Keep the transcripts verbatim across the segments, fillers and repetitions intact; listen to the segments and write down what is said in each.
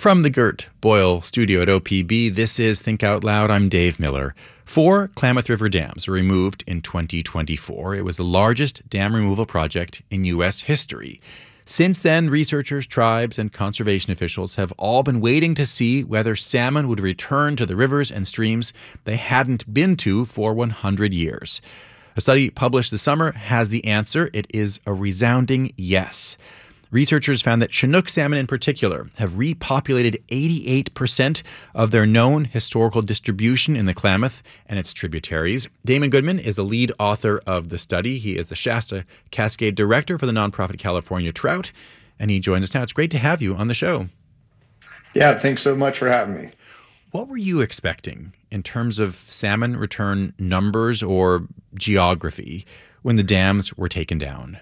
From the Gert Boyle studio at O P B, this is Think Out Loud. I'm Dave Miller. Four Klamath River dams were removed in twenty twenty-four. It was the largest dam removal project in U S history. Since then, researchers, tribes, and conservation officials have all been waiting to see whether salmon would return to the rivers and streams they hadn't been to for one hundred years. A study published this summer has the answer. It is a resounding yes. Researchers found that Chinook salmon in particular have repopulated eighty-eight percent of their known historical distribution in the Klamath and its tributaries. Damon Goodman is the lead author of the study. He is the Shasta Cascade Director for the nonprofit California Trout, and he joins us now. It's great to have you on the show. Yeah, thanks so much for having me. What were you expecting in terms of salmon return numbers or geography when the dams were taken down?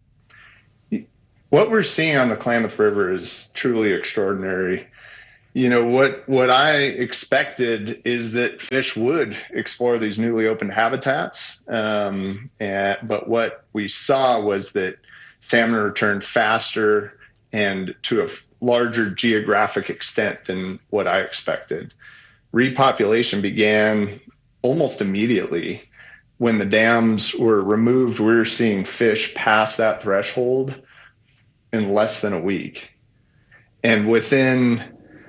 What we're seeing on the Klamath River is truly extraordinary. You know, what what I expected is that fish would explore these newly opened habitats. Um, and, but what we saw was that salmon returned faster and to a larger geographic extent than what I expected. Repopulation began almost immediately. When the dams were removed, we were seeing fish pass that threshold in less than a week. And within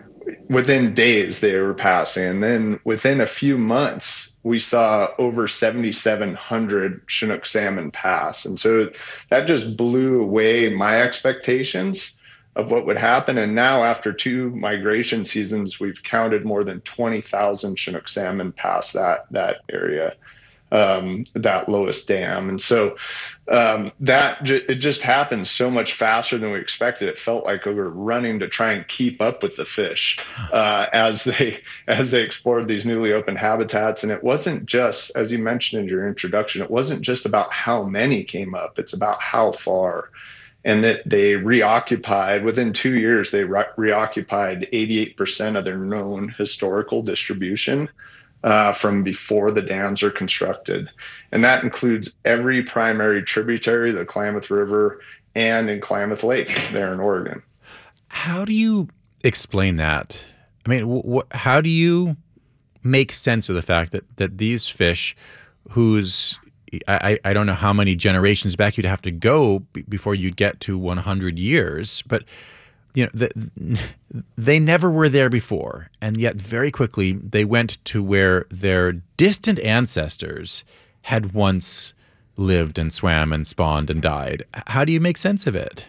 within days they were passing. And then within a few months, we saw over seventy-seven hundred Chinook salmon pass. And so that just blew away my expectations of what would happen. And now after two migration seasons, we've counted more than twenty thousand Chinook salmon pass that, that area. Um, that lowest dam. And so um, that ju- it just happened so much faster than we expected. It felt like we were running to try and keep up with the fish uh, as they as they explored these newly opened habitats. And it wasn't just, as you mentioned in your introduction, it wasn't just about how many came up. It's about how far. And that they reoccupied, within two years, they re- reoccupied eighty-eight percent of their known historical distribution. Uh, from before the dams are constructed. And that includes every primary tributary, the Klamath River, and in Klamath Lake there in Oregon. How do you explain that? I mean, wh- how do you make sense of the fact that, that these fish, whose, I, I don't know how many generations back you'd have to go b- before you'd get to one hundred years, but you know, the, they never were there before, and yet very quickly they went to where their distant ancestors had once lived and swam and spawned and died. How do you make sense of it?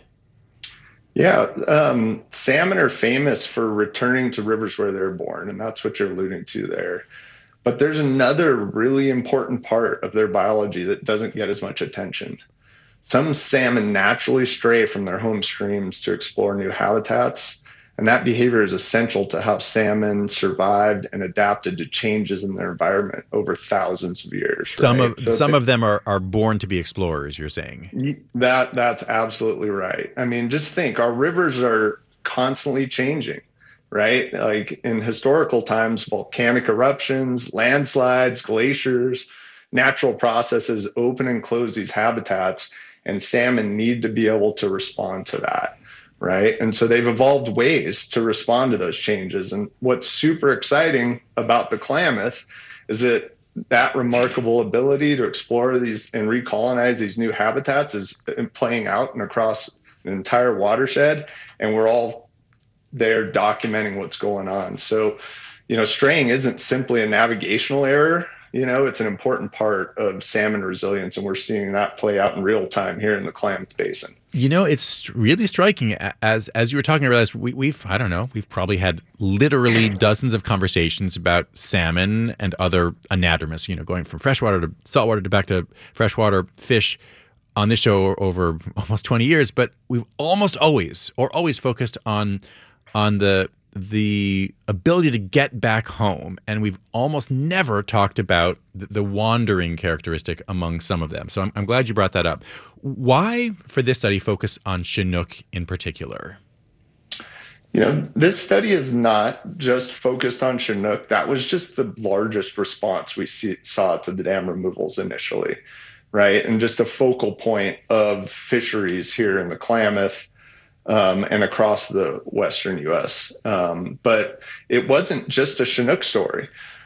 Yeah, um, salmon are famous for returning to rivers where they're born, and that's what you're alluding to there. But there's another really important part of their biology that doesn't get as much attention. Some salmon naturally stray from their home streams to explore new habitats, and that behavior is essential to how salmon survived and adapted to changes in their environment over thousands of years. Some right? of so some they, of them are, are born to be explorers, you're saying? That that's absolutely right. I mean, just think, our rivers are constantly changing, right? Like in historical times, volcanic eruptions, landslides, glaciers, natural processes open and close these habitats. And salmon need to be able to respond to that, right? And so they've evolved ways to respond to those changes. And what's super exciting about the Klamath is that that remarkable ability to explore these and recolonize these new habitats is playing out and across an entire watershed. And we're all there documenting what's going on. So, you know, straying isn't simply a navigational error. You know, it's an important part of salmon resilience, and we're seeing that play out in real time here in the Klamath Basin. You know, it's really striking. As as you were talking, I realized we, we've, I don't know, we've probably had literally dozens of conversations about salmon and other anadromous, you know, going from freshwater to saltwater to back to freshwater fish on this show over almost twenty years. But we've almost always, or always focused on on the the ability to get back home. And we've almost never talked about the, the wandering characteristic among some of them. So I'm, I'm glad you brought that up. Why, for this study, focus on Chinook in particular? You know, this study is not just focused on Chinook. That was just the largest response we see, saw to the dam removals initially, right? And just a focal point of fisheries here in the Klamath. um, and across the Western U S. Um, but it wasn't just a Chinook story.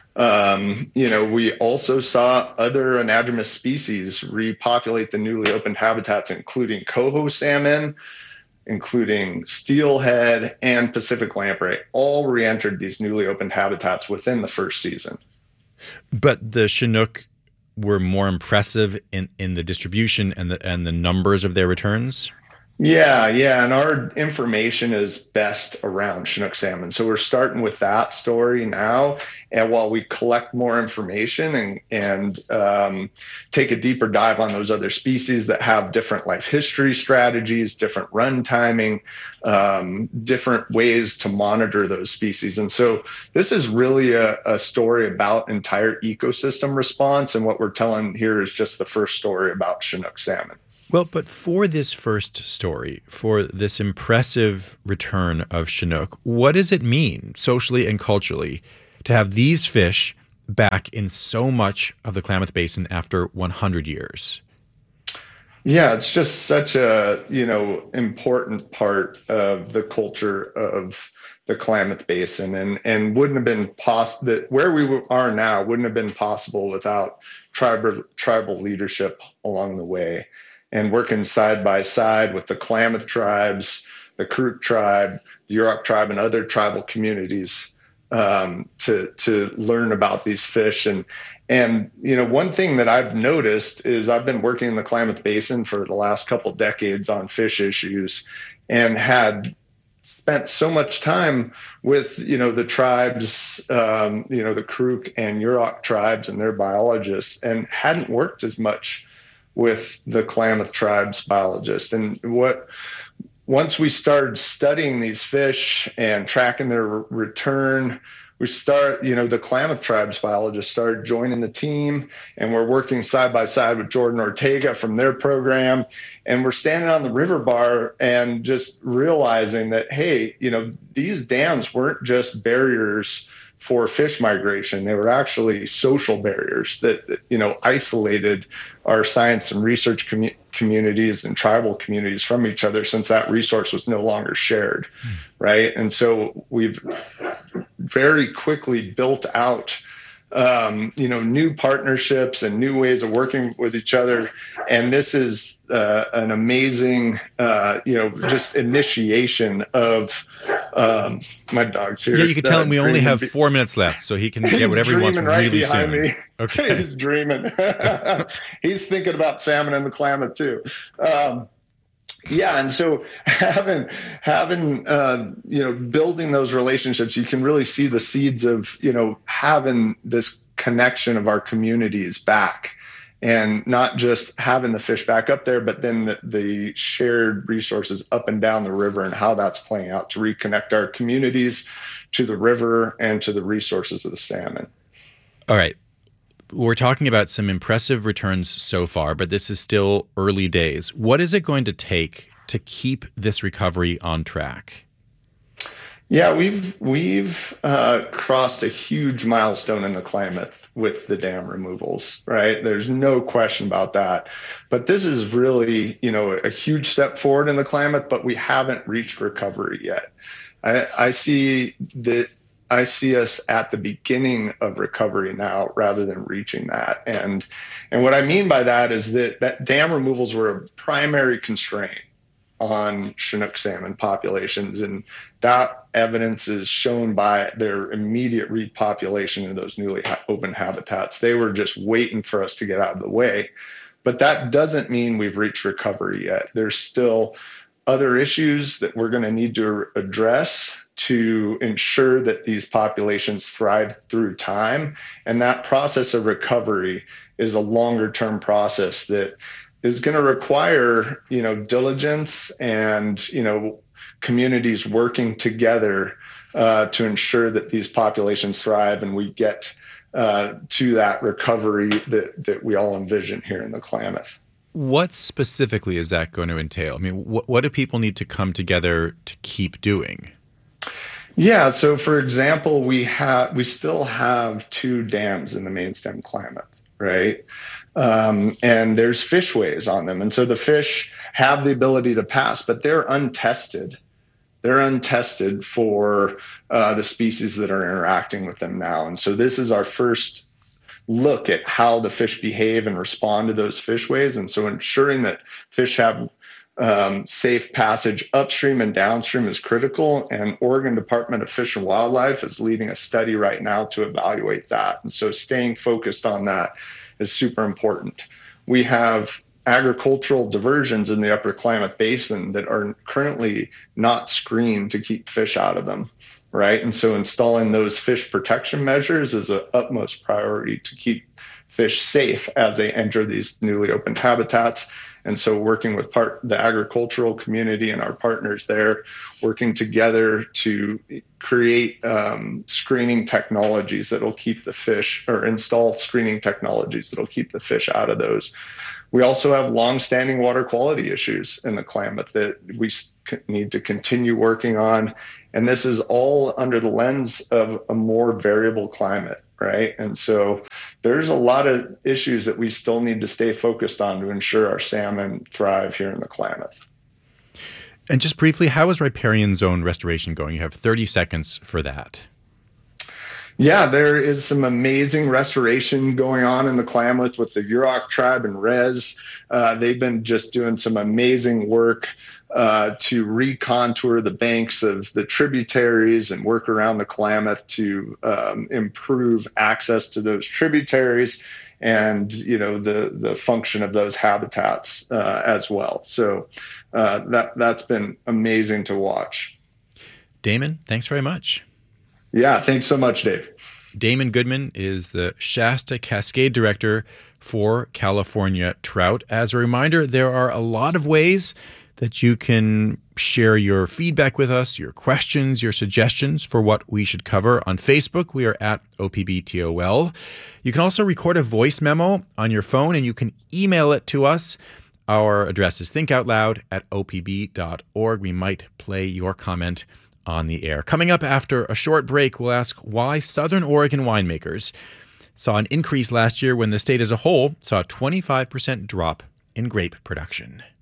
Um, you know, we also saw other anadromous species repopulate the newly opened habitats, including coho salmon, including steelhead and Pacific lamprey, all re-entered these newly opened habitats within the first season. But the Chinook were more impressive in, in the distribution and the and the numbers of their returns? Yeah, yeah, and our information is best around Chinook salmon. So we're starting with that story now, and while we collect more information and and um, take a deeper dive on those other species that have different life history strategies, different run timing, um, different ways to monitor those species. And so this is really a, a story about entire ecosystem response, and what we're telling here is just the first story about Chinook salmon. Well, but for this first story, for this impressive return of Chinook, what does it mean socially and culturally to have these fish back in so much of the Klamath Basin after one hundred years? Yeah, it's just such a, you know, important part of the culture of the Klamath Basin, and and wouldn't have been possible that where we are now wouldn't have been possible without tribal tribal leadership along the way. And working side by side with the Klamath tribes, the Karuk tribe, the Yurok tribe, and other tribal communities um, to to learn about these fish. And and you know, one thing that I've noticed is I've been working in the Klamath Basin for the last couple decades on fish issues, and had spent so much time with you know the tribes, um, you know the Karuk and Yurok tribes and their biologists, and hadn't worked as much with the Klamath tribe's biologist. And what once we started studying these fish and tracking their return, we start, you know, the Klamath tribe's biologists started joining the team, and we're working side by side with Jordan Ortega from their program. And we're standing on the river bar and just realizing that, hey, you know, these dams weren't just barriers for fish migration. They were actually social barriers that, you know, isolated our science and research commu- communities and tribal communities from each other, since that resource was no longer shared, mm. right? And so we've very quickly built out um, you know, new partnerships and new ways of working with each other. And this is uh, an amazing, uh, you know, just initiation of um, my dog's here. Yeah, you can tell him we only have four minutes left, so he can get whatever he wants right really behind soon. Me. Okay. He's dreaming. He's thinking about salmon and the Klamath too. Um, Yeah, and so having having uh, you know building those relationships, you can really see the seeds of you know having this connection of our communities back, and not just having the fish back up there, but then the, the shared resources up and down the river, and how that's playing out to reconnect our communities to the river and to the resources of the salmon. All right. We're talking about some impressive returns so far, but this is still early days. What is it going to take to keep this recovery on track? Yeah, we've we've uh, crossed a huge milestone in the Klamath with the dam removals, right? There's no question about that. But this is really, you know, a huge step forward in the Klamath, but we haven't reached recovery yet. I, I see that. I see us at the beginning of recovery now rather than reaching that. And and what I mean by that is that, that dam removals were a primary constraint on Chinook salmon populations. And that evidence is shown by their immediate repopulation of those newly ha- open habitats. They were just waiting for us to get out of the way. But that doesn't mean we've reached recovery yet. There's still other issues that we're going to need to address to ensure that these populations thrive through time. And that process of recovery is a longer term process that is going to require, you know, diligence and, you know, communities working together uh, to ensure that these populations thrive and we get uh, to that recovery that, that we all envision here in the Klamath. What specifically is that going to entail? I mean, what, what do people need to come together to keep doing? Yeah, so for example, we have we still have two dams in the main stem Klamath, right? Um, and there's fishways on them, and so the fish have the ability to pass, but they're untested. They're untested for uh, the species that are interacting with them now. And so this is our first look at how the fish behave and respond to those fishways. And so ensuring that fish have um, safe passage upstream and downstream is critical. And Oregon Department of Fish and Wildlife is leading a study right now to evaluate that. And so staying focused on that is super important. We have agricultural diversions in the Upper Klamath Basin that are currently not screened to keep fish out of them, right? And so installing those fish protection measures is an utmost priority to keep fish safe as they enter these newly opened habitats. And so working with part the agricultural community and our partners there, working together to create um, screening technologies that'll keep the fish, or install screening technologies that'll keep the fish out of those. We also have longstanding water quality issues in the Klamath that we need to continue working on. And this is all under the lens of a more variable climate, right? And so there's a lot of issues that we still need to stay focused on to ensure our salmon thrive here in the Klamath. And just briefly, how is riparian zone restoration going? You have thirty seconds for that. Yeah, there is some amazing restoration going on in the Klamath with the Yurok tribe and Res. Uh, they've been just doing some amazing work uh, to recontour the banks of the tributaries and work around the Klamath to um, improve access to those tributaries and, you know, the the function of those habitats uh, as well. So uh, that that's been amazing to watch. Damon, thanks very much. Yeah, thanks so much, Dave. Damon Goodman is the Shasta Cascade Director for California Trout. As a reminder, there are a lot of ways that you can share your feedback with us, your questions, your suggestions for what we should cover. On Facebook, we are at O P B T O L. You can also record a voice memo on your phone and you can email it to us. Our address is thinkoutloud at O P B dot org. We might play your comment on the air. Coming up after a short break, we'll ask why Southern Oregon winemakers saw an increase last year when the state as a whole saw a twenty-five percent drop in grape production.